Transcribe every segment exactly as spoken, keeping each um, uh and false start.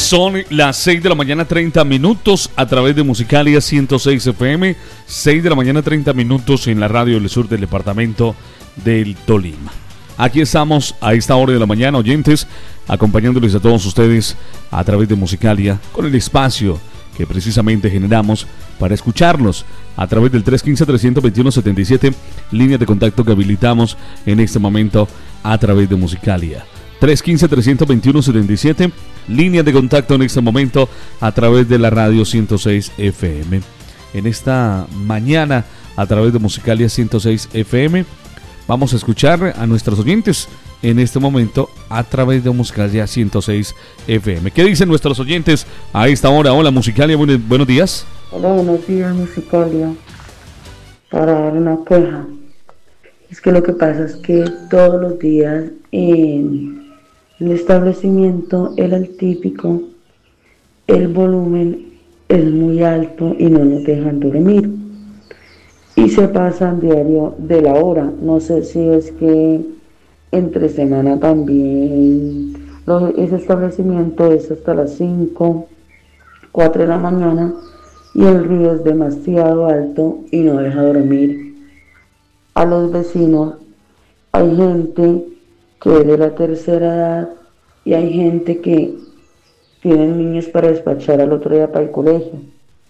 Son las seis de la mañana, treinta minutos a través de Musicalia ciento seis F M, seis de la mañana, treinta minutos en la radio del sur del departamento del Tolima. Aquí estamos a esta hora de la mañana, oyentes, acompañándoles a todos ustedes a través de Musicalia con el espacio que precisamente generamos para escucharlos a través del tres uno cinco, tres dos uno, siete siete, líneas de contacto que habilitamos en este momento a través de Musicalia. tres uno cinco, tres dos uno, siete siete, línea de contacto en este momento a través de la radio ciento seis F M. En esta mañana, a través de Musicalia ciento seis F M, vamos a escuchar a nuestros oyentes en este momento a través de Musicalia ciento seis F M. ¿Qué dicen nuestros oyentes a esta hora? Hola, Musicalia, buen, buenos días. Hola, buenos días, Musicalia. Para dar una queja. Es que lo que pasa es que todos los días en el establecimiento, el altípico, el volumen es muy alto y no nos dejan dormir. Y se pasan diario de la hora. No sé si es que entre semana también los, ese establecimiento es hasta las cinco, cuatro de la mañana y el ruido es demasiado alto y no deja dormir a los vecinos. Hay gente que es de la tercera edad y hay gente que tienen niños para despachar al otro día para el colegio.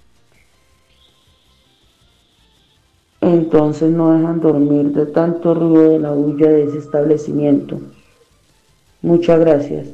Entonces no dejan dormir de tanto ruido de la bulla de ese establecimiento. Muchas gracias.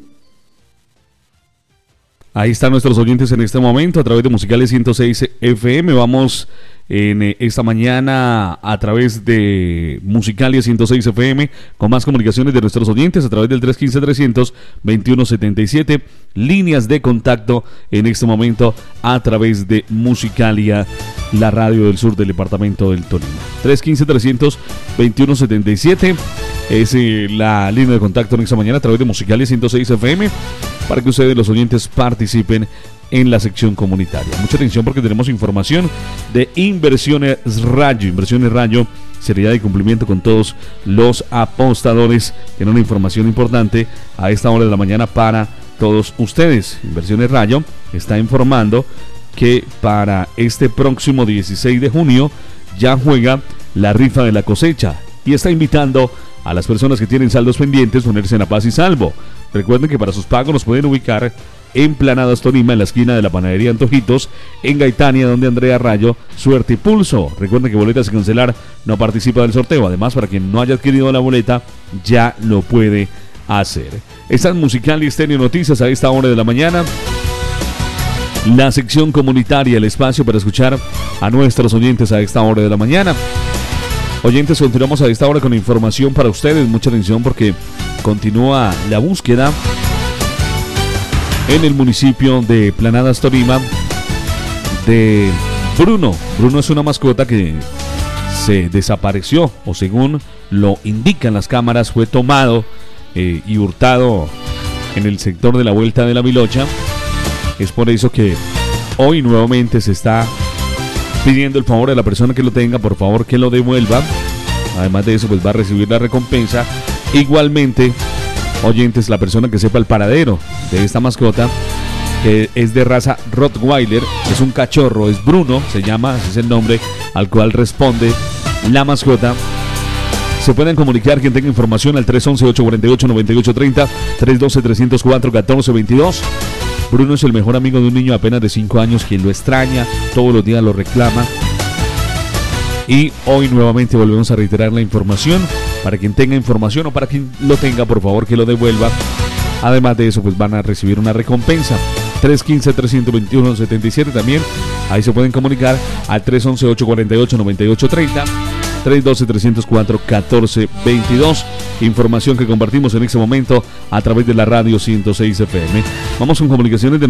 Ahí están nuestros oyentes en este momento a través de Musicalia ciento seis F M. Vamos en esta mañana a través de Musicalia ciento seis F M con más comunicaciones de nuestros oyentes a través del tres uno cinco, tres dos uno, siete siete, líneas de contacto en este momento a través de Musicalia, la radio del sur del departamento del Tolima. tres uno cinco, tres dos uno, siete siete es eh, la línea de contacto en esta mañana a través de Musicalia ciento seis F M para que ustedes, los oyentes, participen en la sección comunitaria. Mucha atención porque tenemos información de Inversiones Rayo. Inversiones Rayo, seriedad y cumplimiento con todos los apostadores. Tiene una información importante a esta hora de la mañana para todos ustedes. Inversiones Rayo está informando que para este próximo dieciséis de junio ya juega la rifa de la cosecha y está invitando a las personas que tienen saldos pendientes a ponerse en la paz y salvo. Recuerden que para sus pagos nos pueden ubicar en Planadas Tolima, en la esquina de la panadería Antojitos, en Gaitania, donde Andrea Rayo, Suerte y Pulso. Recuerden que boletas sin cancelar no participa del sorteo. Además, para quien no haya adquirido la boleta, ya lo puede hacer. Esta es Musicalia Estéreo Noticias a esta hora de la mañana. La sección comunitaria, el espacio para escuchar a nuestros oyentes a esta hora de la mañana. Oyentes, continuamos a esta hora con información para ustedes. Mucha atención porque continúa la búsqueda en el municipio de Planadas Tolima de Bruno. Bruno es una mascota que se desapareció, o según lo indican las cámaras, fue tomado eh, y hurtado en el sector de la Vuelta de la Vilocha. Es por eso que hoy nuevamente se está pidiendo el favor de la persona que lo tenga, por favor que lo devuelva. Además de eso, pues va a recibir la recompensa. Igualmente, oyentes, la persona que sepa el paradero de esta mascota, que es de raza Rottweiler, es un cachorro, es Bruno, se llama, ese es el nombre al cual responde la mascota. Se pueden comunicar quien tenga información al tres once, ocho cuarenta y ocho, noventa y ocho treinta, tres doce, trescientos cuatro, catorce veintidós. Bruno es el mejor amigo de un niño apenas de cinco años, quien lo extraña, todos los días lo reclama. Y hoy nuevamente volvemos a reiterar la información. Para quien tenga información o para quien lo tenga, por favor que lo devuelva. Además de eso, pues van a recibir una recompensa. tres uno cinco, tres dos uno, siete siete también. Ahí se pueden comunicar al tres once, ocho cuarenta y ocho, noventa y ocho treinta, tres doce, trescientos cuatro, catorce veintidós. Información que compartimos en este momento a través de la radio ciento seis F M. Vamos con comunicaciones de